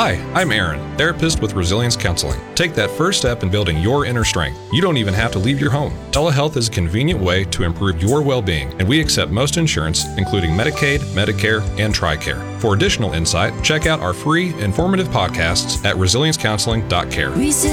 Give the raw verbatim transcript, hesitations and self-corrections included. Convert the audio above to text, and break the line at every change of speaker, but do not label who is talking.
Hi, I'm Aaron, therapist with Resilience Counseling. Take that first step in building your inner strength. You don't even have to leave your home. Telehealth is a convenient way to improve your well-being, and we accept most insurance, including Medicaid, Medicare, and TRICARE. For additional insight, check out our free, informative podcasts at resilience counseling dot care.